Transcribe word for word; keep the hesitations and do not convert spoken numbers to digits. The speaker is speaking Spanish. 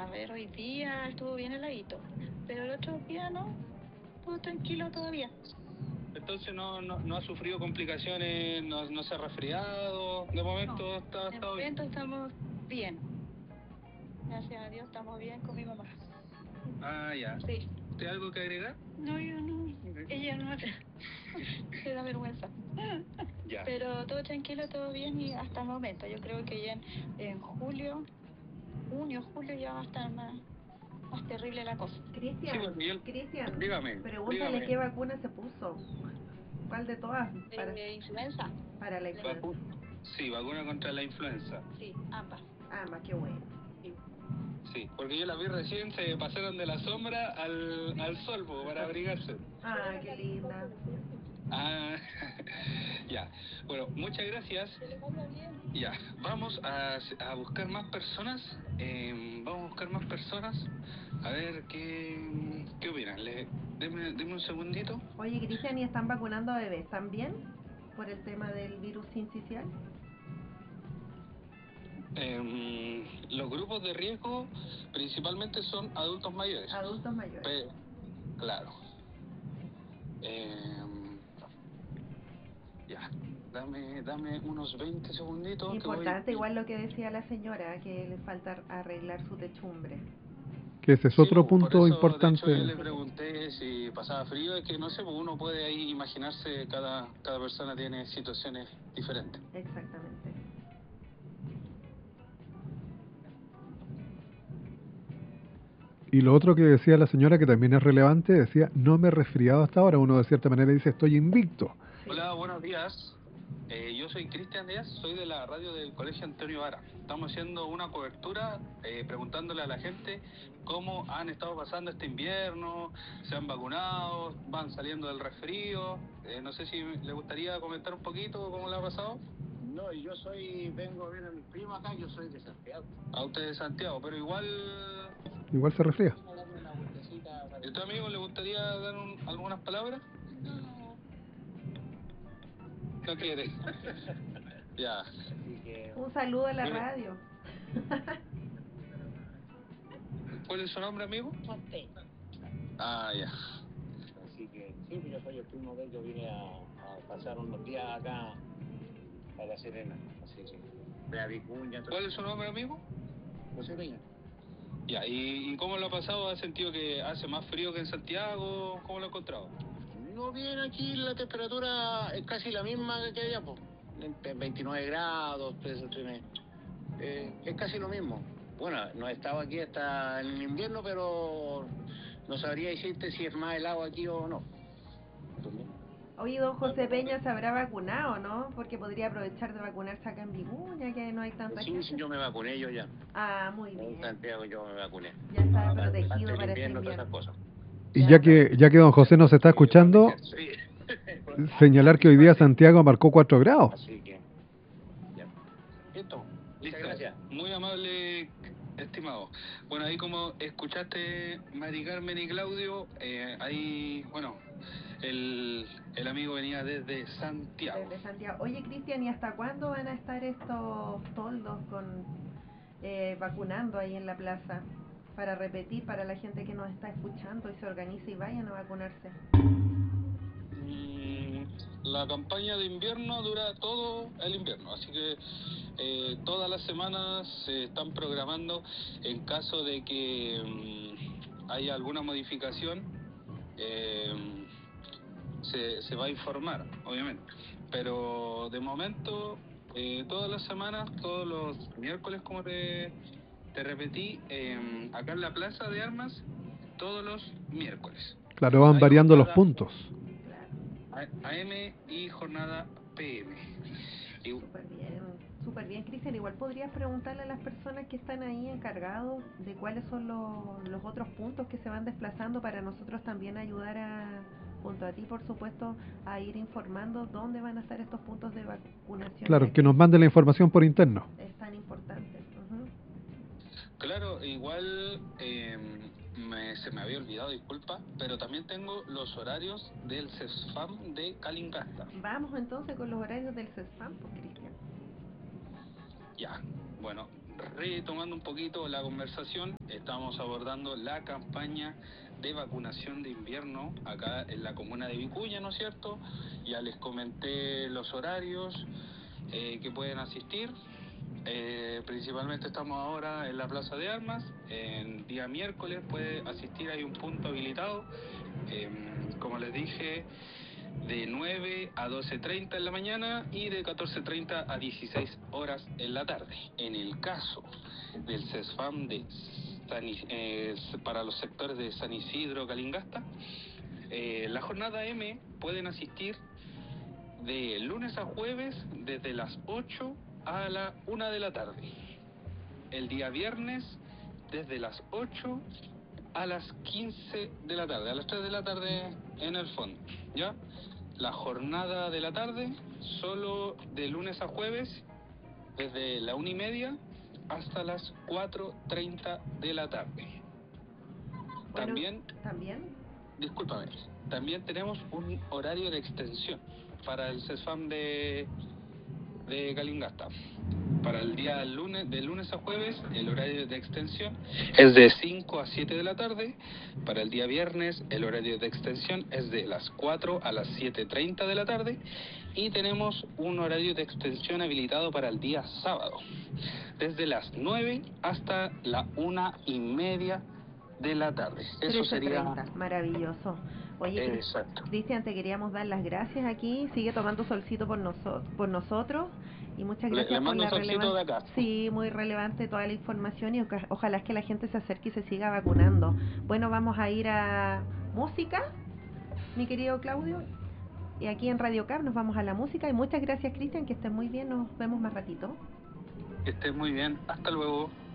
ver, hoy día estuvo bien heladito, pero el otro día no, estuvo tranquilo todavía. Entonces no, no, no ha sufrido complicaciones, no, no se ha resfriado, de momento No, está, de está bien. momento estamos bien. Gracias a Dios estamos bien con mi mamá. Ah, ya. Sí. ¿Tiene algo que agregar? No, yo no. Ella no hace. Se da vergüenza. Ya. Pero todo tranquilo, todo bien y hasta el momento. Yo creo que ya en, en julio, junio, julio ya va a estar más, más terrible la cosa. Cristian, Sí, porque yo- Cristian, dígame, pregúntale dígame. qué vacuna se puso. ¿Cuál de todas? Para, Eh, influenza. para la influenza. Vacu- sí, vacuna contra la influenza. Sí, ambas. Ah, más que bueno. Sí. Sí, porque yo la vi recién, se pasaron de la sombra al, al sol po, para abrigarse. Ah, qué linda. Ah, ya. Bueno, muchas gracias. Que le vaya bien. Ya, vamos a, a buscar más personas. Eh, vamos a buscar más personas. A ver qué, qué opinan. Le, deme, deme un segundito. Oye, Cristian, ¿y están vacunando a bebés también? Por el tema del virus sincicial. Eh, los grupos de riesgo principalmente son adultos mayores. Adultos mayores. Pe- claro. Eh, ya, dame, dame unos veinte segunditos. Importante, que voy... igual lo que decía la señora, que le falta arreglar su techumbre. Que ese es Sí, otro por punto eso, importante. de hecho, yo le pregunté si pasaba frío. Es que no sé, pues uno puede ahí imaginarse, cada, cada persona tiene situaciones diferentes. Exactamente. Y lo otro que decía la señora, que también es relevante, decía, no me he resfriado hasta ahora. Uno de cierta manera dice, estoy invicto. Sí. Hola, buenos días. Eh, yo soy Cristian Díaz, soy de la radio del Colegio Antonio Vara. Estamos haciendo una cobertura eh, preguntándole a la gente cómo han estado pasando este invierno, se han vacunado, van saliendo del resfrío. Eh, no sé si le gustaría comentar un poquito cómo le ha pasado. No, yo soy, vengo a ver a mi primo acá, yo soy de Santiago. A usted de Santiago, pero igual... Igual se resfría. Vengo a darme una vueltecita para... ¿Y a usted, amigo, le gustaría dar un, algunas palabras? No. No quiere. Ya. Así que... Un saludo a la Mire. radio. ¿Cuál es su nombre, amigo? Monte. Ah, ya. Así que, sí, pues yo soy el primo de él, yo vine a, a pasar unos días acá a La Serena. Así que, de Avicuña, ¿Cuál es su nombre, amigo? José Peña. Ya, ¿y, y cómo lo ha pasado? ¿Ha sentido que hace más frío que en Santiago? ¿Cómo lo ha encontrado? No, bien, aquí la temperatura es casi la misma que allá, pues. veintinueve grados, pues, tiene, eh, es casi lo mismo. Bueno, no he estado aquí hasta en invierno, pero no sabría decirte si es más helado aquí o no. Oye, don José Peña se habrá vacunado, ¿no? Porque podría aprovechar de vacunarse acá en Vicuña, que no hay tanta Sí, gente. sí, yo me vacuné yo ya. Ah, muy En bien. Santiago yo me vacuné. Ya está Antes protegido del para este invierno, todas esas invierno. cosas. Y ya que, ya que don José nos está escuchando, Sí. señalar que hoy día Santiago marcó cuatro grados. Así que, ya. Listo. Muchas Listo. gracias. Muy amable, estimado. Bueno, ahí como escuchaste Mari Carmen y Claudio, eh, ahí, bueno, el, el amigo venía desde Santiago. Desde Santiago. Oye, Cristian, ¿y hasta cuándo van a estar estos toldos con eh, vacunando ahí en la plaza? Para repetir, para la gente que nos está escuchando y se organice y vayan a vacunarse. Mm, La campaña de invierno dura todo el invierno, así que eh, todas las semanas se están programando en caso de que mm, haya alguna modificación. Eh, se, se va a informar, obviamente, pero de momento eh, todas las semanas, todos los miércoles, como te, te repetí, eh, acá en la Plaza de Armas, todos los miércoles. Claro, van Hay variando los jornada puntos. A M y jornada P M. Y, Súper bien, súper bien, Cristian. Igual podrías preguntarle a las personas que están ahí encargados de cuáles son los, los otros puntos que se van desplazando para nosotros también ayudar a, junto a ti, por supuesto, a ir informando dónde van a estar estos puntos de vacunación. Claro, que nos mande la información por interno. Es tan importante. Uh-huh. claro, igual eh, me, se me había olvidado, disculpa, pero también tengo los horarios del CESFAM de Calingasta. Vamos entonces con los horarios del CESFAM, pues, Cristian. Ya, bueno, retomando un poquito la conversación, estamos abordando la campaña de vacunación de invierno acá en la comuna de Vicuña, ¿no es cierto? Ya les comenté los horarios eh, que pueden asistir. Eh, principalmente estamos ahora en la Plaza de Armas. El día miércoles puede asistir, hay un punto habilitado. Eh, como les dije, de nueve a doce treinta en la mañana y de catorce treinta a dieciséis horas en la tarde. En el caso del CESFAM de San, eh, para los sectores de San Isidro, Calingasta, eh, la jornada M pueden asistir de lunes a jueves desde las ocho a la una de la tarde. El día viernes desde las ocho a las quince de la tarde, a las tres de la tarde en el fondo, ¿ya? La jornada de la tarde solo de lunes a jueves desde la una y media hasta las cuatro treinta de la tarde. Bueno, También, ¿también? discúlpame, también tenemos un horario de extensión para el CESFAM de, de Calingasta. Para el día lunes, de lunes a jueves, el horario de extensión es de cinco a siete de la tarde. Para el día viernes, el horario de extensión es de las cuatro a las siete treinta de la tarde. Y tenemos un horario de extensión habilitado para el día sábado, desde las nueve hasta la una y media de la tarde. Eso sería... trece treinta, maravilloso. Oye, Cris- Exacto. Cristian, te queríamos dar las gracias aquí. Sigue tomando solcito por, noso- por nosotros. Y muchas Le, gracias le por mando la un solcito de relevancia. acá. Sí, muy relevante toda la información y oca- ojalá es que la gente se acerque y se siga vacunando. Bueno, vamos a ir a música, mi querido Claudio. Y aquí en Radio Cap nos vamos a la música. Y muchas gracias, Cristian, que estés muy bien. Nos vemos más ratito. Que estés muy bien. Hasta luego.